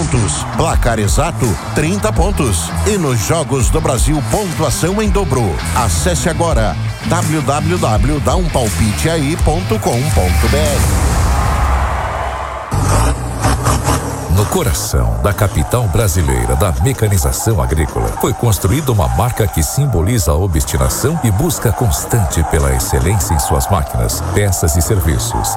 pontos. Placar exato, 30 pontos. E nos Jogos do Brasil, pontuação em dobro. Acesse agora www.daupalpiteai.com.br. No coração da capital brasileira da mecanização agrícola, foi construída uma marca que simboliza a obstinação e busca constante pela excelência em suas máquinas, peças e serviços.